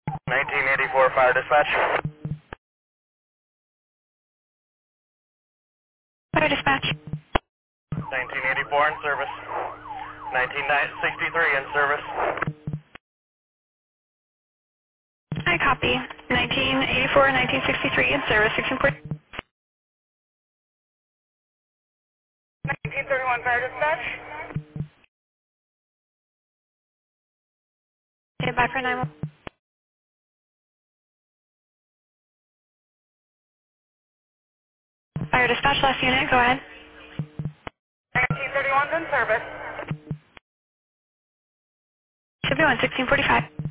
1984 Fire Dispatch. Fire dispatch. 1984 in service. 1963 in service. I copy. 1984, 1963 in service. 1640. 1931 Fire Dispatch. Okay, bye for 911. Fire dispatch, last unit, go ahead. 1931's in service. Should be on 1645.